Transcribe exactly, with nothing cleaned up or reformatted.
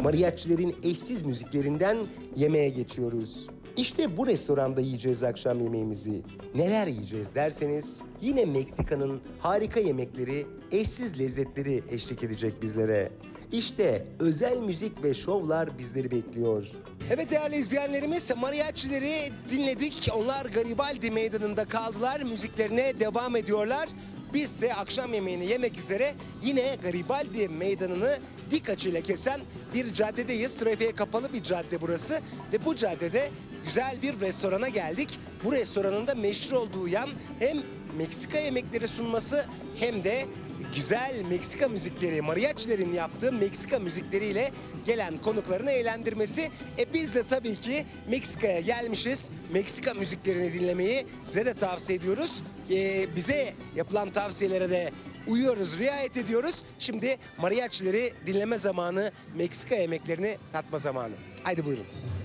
mariachilerin eşsiz müziklerinden yemeğe geçiyoruz. İşte bu restoranda yiyeceğiz akşam yemeğimizi. Neler yiyeceğiz derseniz yine Meksika'nın harika yemekleri, eşsiz lezzetleri eşlik edecek bizlere. İşte özel müzik ve şovlar bizleri bekliyor. Evet değerli izleyenlerimiz, mariachileri dinledik. Onlar Garibaldi Meydanı'nda kaldılar. Müziklerine devam ediyorlar. Biz ise akşam yemeğini yemek üzere yine Garibaldi Meydanı'nı dik açıyla kesen bir caddedeyiz. Trafiğe kapalı bir cadde burası ve bu caddede güzel bir restorana geldik. Bu restoranın da meşhur olduğu yan hem Meksika yemekleri sunması hem de güzel Meksika müzikleri, mariachilerin yaptığı Meksika müzikleriyle gelen konuklarını eğlendirmesi. E biz de tabii ki Meksika'ya gelmişiz. Meksika müziklerini dinlemeyi size de tavsiye ediyoruz. E, bize yapılan tavsiyelere de uyuyoruz, riayet ediyoruz. Şimdi mariachileri dinleme zamanı, Meksika yemeklerini tatma zamanı. Haydi buyurun.